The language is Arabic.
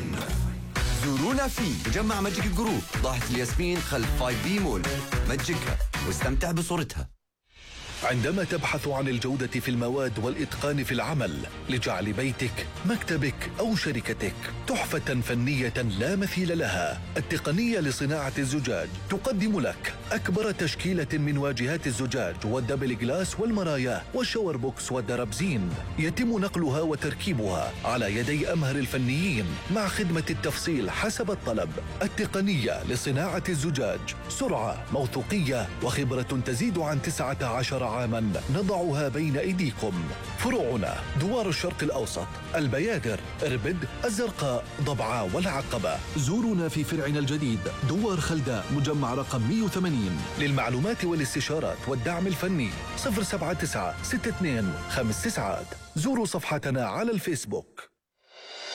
زورونا في مجمع ماجيك جروب ضاحية الياسمين خلف 5B مول. مجكها واستمتع بصورتها. عندما تبحث عن الجودة في المواد والإتقان في العمل لجعل بيتك، مكتبك أو شركتك تحفة فنية لا مثيل لها، التقنية لصناعة الزجاج تقدم لك أكبر تشكيلة من واجهات الزجاج والدبل جلاس والمرايا والشاور بوكس والدرابزين. يتم نقلها وتركيبها على يدي أمهر الفنيين مع خدمة التفصيل حسب الطلب. التقنية لصناعة الزجاج، سرعة، موثوقية وخبرة تزيد عن 19 عاما نضعها بين أيديكم. فروعنا دوار الشرق الأوسط، البيادر، إربد، الزرقاء، ضبعة والعقبة. زورونا في فرعنا الجديد دوار خلداء مجمع رقم 180. للمعلومات والاستشارات والدعم الفني 079 62 5 9. زوروا صفحتنا على الفيسبوك.